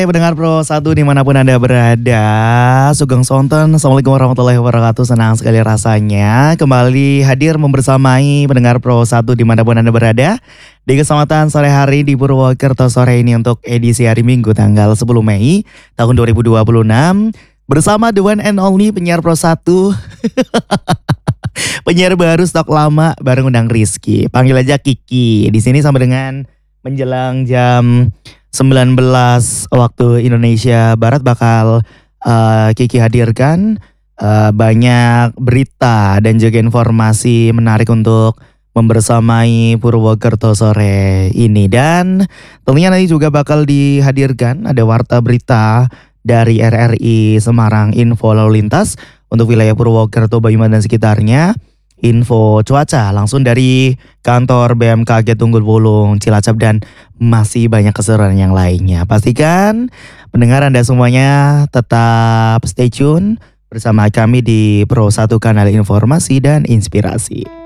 Pendengar Pro 1 dimanapun Anda berada, Sugeng Sonten, Assalamualaikum warahmatullahi wabarakatuh. Senang sekali rasanya kembali hadir membersamai pendengar Pro 1 dimanapun Anda berada di kesempatan sore hari di Purwokerto sore ini untuk edisi hari Minggu tanggal 10 Mei tahun 2026 bersama the one and only penyiar Pro 1 penyiar baru stok lama bareng undang Rizky. Panggil aja Kiki. Di sini sampai dengan menjelang jam 19 waktu Indonesia Barat bakal Kiki hadirkan banyak berita dan juga informasi menarik untuk membersamai Purwokerto sore ini. Dan tentunya nanti juga bakal dihadirkan ada warta berita dari RRI Semarang, info lalu lintas untuk wilayah Purwokerto, Banyumas dan sekitarnya. Info cuaca langsung dari kantor BMKG Tunggul Wulung, Cilacap dan masih banyak keseruan yang lainnya. Pastikan pendengar Anda semuanya tetap stay tune bersama kami di Pro 1 Kanal Informasi dan Inspirasi.